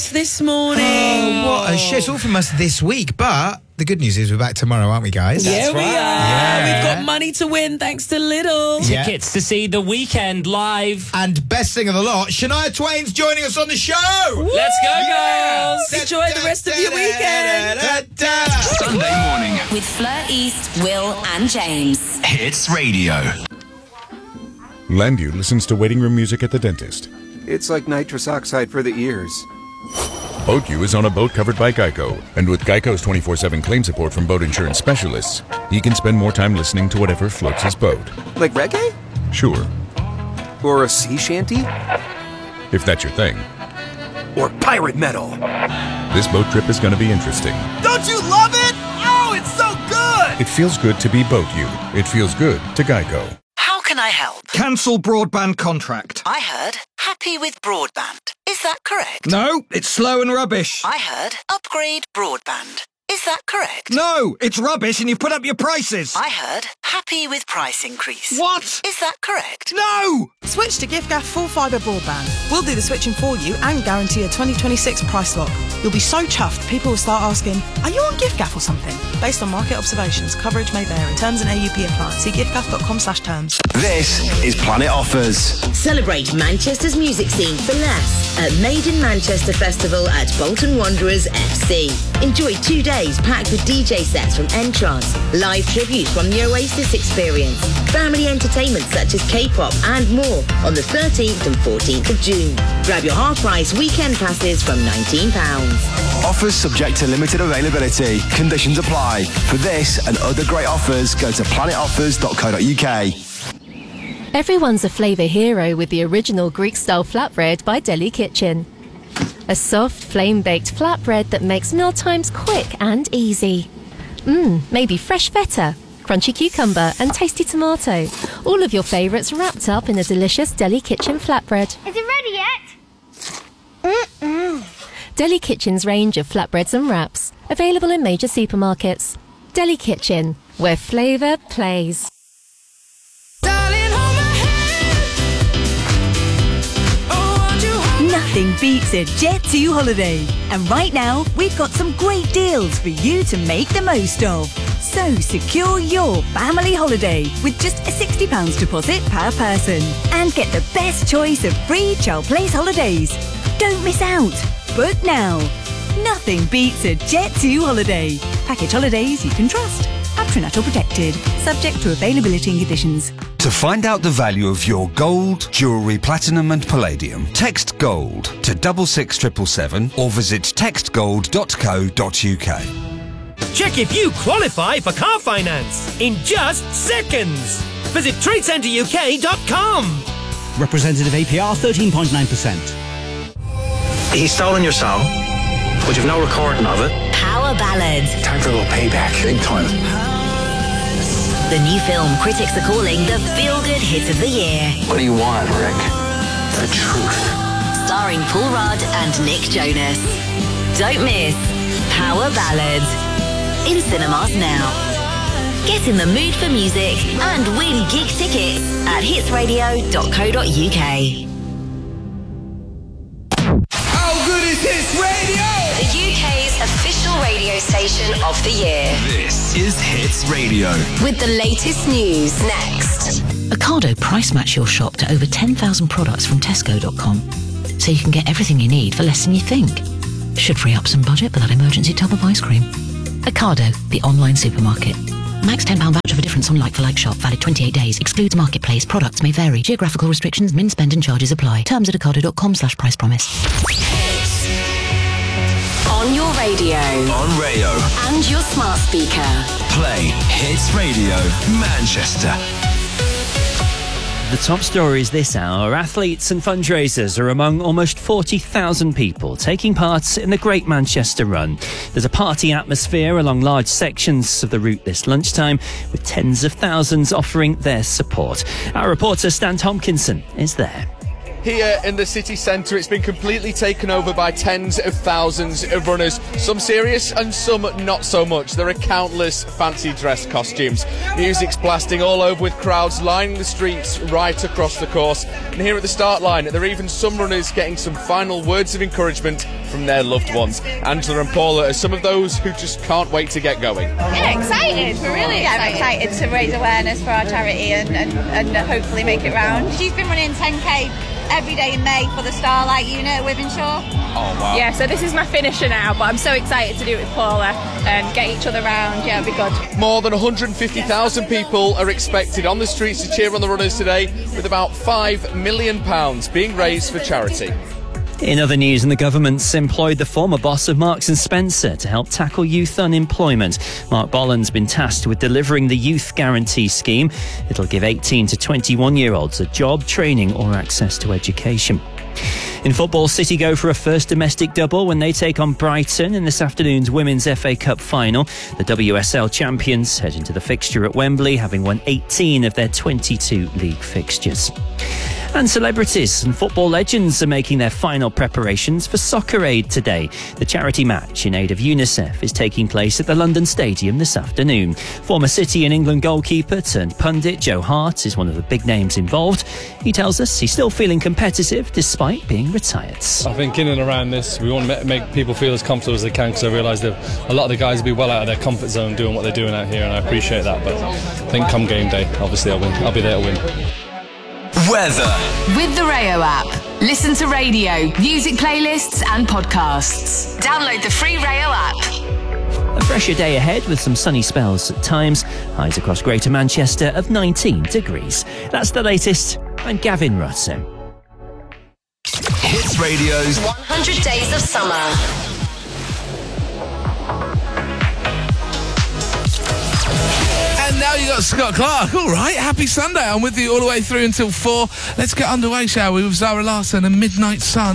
this morning. Oh, what a shit. It's all from us this week, but the good news is we're back tomorrow, aren't we, guys? Yeah, we are. Yeah. We've got money to win thanks to Lidl. Yeah. Tickets to see The Weeknd live. And best thing of the lot, Shania Twain's joining us on the show. Let's go, girls. Enjoy the rest of your weekend. Sunday morning. With Fleur East, Will and James. Hits Radio. Landu listens to waiting room music at the dentist. It's like nitrous oxide for the ears. Boat U is on a boat covered by Geico. And with Geico's 24/7 claim support from boat insurance specialists, he can spend more time listening to whatever floats his boat. Like reggae? Sure, Or a sea shanty? if that's your thing. Or pirate metal? This boat trip is going to be interesting. Don't you love it? Oh, it's so good! It feels good to be Boat U. It feels good to Geico. How can I help? Cancel broadband contract. I heard happy with broadband. Is that correct? No, it's slow and rubbish. I heard upgrade broadband. Is that correct? No, it's rubbish and you've put up your prices. I heard happy with price increase. What? Is that correct? No! Switch to giffgaff full fibre broadband. We'll do the switching for you and guarantee a 2026 price lock. You'll be so chuffed, people will start asking, are you on giffgaff or something? Based on market observations, coverage may vary. Terms and AUP apply. See giffgaff.com/terms. This is Planet Offers. Celebrate Manchester's music scene for less at Made in Manchester Festival at Bolton Wanderers FC. Enjoy 2 days packed with DJ sets from Entrance, live tributes from the Oasis Experience, family entertainment such as K-pop and more on the 13th and 14th of June. Grab your half-price weekend passes from £19. Offers subject to limited availability. Conditions apply. For this and other great offers, go to planetoffers.co.uk. Everyone's a flavour hero with the original Greek-style flatbread by Deli Kitchen. A soft, flame-baked flatbread that makes mealtimes quick and easy. Maybe fresh feta, crunchy cucumber and tasty tomato. All of your favourites wrapped up in a delicious Deli Kitchen flatbread. Is it ready yet? Deli Kitchen's range of flatbreads and wraps. Available in major supermarkets. Deli Kitchen, where flavour plays. Nothing beats a Jet2 holiday. And right now, we've got some great deals for you to make the most of. So secure your family holiday with just a £60 deposit per person. And get the best choice of free child place holidays. Don't miss out. Book now. Nothing beats a Jet2 holiday. Package holidays you can trust. Patronato protected. Subject to availability and conditions. To find out the value of your gold, jewellery, platinum and palladium, text GOLD to 66777 or visit textgold.co.uk. Check if you qualify for car finance in just seconds. Visit TradeCenterUK.com. Representative APR 13.9%. He's stolen your song, but you've no recording of it. Power Ballads. Time for a little payback. Big time. The new film critics are calling the feel-good hit of the year. What do you want, Rick? The truth. Starring Paul Rudd and Nick Jonas. Don't miss Power Ballads. In cinemas now. Get in the mood for music and win gig tickets at hitsradio.co.uk. How good is Hits Radio? The UK's official radio station of the year. This is Hits Radio. With the latest news next. Ocado price match your shop to over 10,000 products from Tesco.com. So you can get everything you need for less than you think. Should free up some budget for that emergency tub of ice cream. Ocado, the online supermarket. Max £10 voucher for difference on like-for-like shop. Valid 28 days. Excludes marketplace. Products may vary. Geographical restrictions, min spend and charges apply. Terms at ocado.com/price promise. On your radio. On Rayo. And your smart speaker. Play Hits Radio Manchester. The top stories this hour. Athletes and fundraisers are among almost 40,000 people taking part in the Great Manchester Run. There's a party atmosphere along large sections of the route this lunchtime, with tens of thousands offering their support. Our reporter Stan Tompkinson is there. here in the city centre. It's been completely taken over by tens of thousands of runners, some serious and some not so much. There are countless fancy dress costumes. Music's blasting all over with crowds lining the streets right across the course. And here at the start line, there are even some runners getting some final words of encouragement from their loved ones. Angela and Paula are some of those who just can't wait to get going. Yeah, excited. We're really excited to raise awareness for our charity and hopefully make it round. She's been running 10k every day in May for the Starlight unit at Wythenshawe. Oh, wow. Yeah, so this is my finisher now, but I'm so excited to do it with Paula and get each other round. Yeah, it'll be good. More than 150,000 people are expected on the streets to cheer on the runners today, with about £5 million being raised for charity. In other news, the government's employed the former boss of Marks & Spencer to help tackle youth unemployment. Mark Bolland's been tasked with delivering the Youth Guarantee Scheme. It'll give 18 to 21-year-olds a job, training or access to education. In football, City go for a first domestic double when they take on Brighton in this afternoon's Women's FA Cup final. The WSL champions head into the fixture at Wembley, having won 18 of their 22 league fixtures. And celebrities and football legends are making their final preparations for Soccer Aid today. The charity match in aid of UNICEF is taking place at the London Stadium this afternoon. Former City and England goalkeeper turned pundit Joe Hart is one of the big names involved. He tells us he's still feeling competitive despite being retired. I think in and around this, we want to make people feel as comfortable as they can, because I realise that a lot of the guys will be well out of their comfort zone doing what they're doing out here, and I appreciate that. But I think come game day, obviously I'll win. I'll be there to win. Weather. With the Rayo app. Listen to radio, music playlists and podcasts. Download the free Rayo app. A fresher day ahead with some sunny spells at times. Highs across Greater Manchester of 19 degrees. That's the latest. I'm Gavin Russo. Hits Radio's 100 Days of Summer. And now you got Scott Clark. All right, happy Sunday. I'm with you all the way through until 4. Let's get underway, shall we, with Zara Larsson and Midnight Sun.